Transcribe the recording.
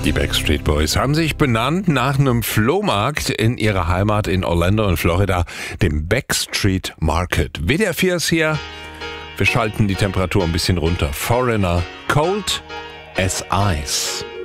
Die Backstreet Boys haben sich benannt nach einem Flohmarkt in ihrer Heimat in Orlando in Florida, dem Backstreet Market. WDR 4 ist hier. Wir schalten die Temperatur ein bisschen runter. Foreigner, cold as ice.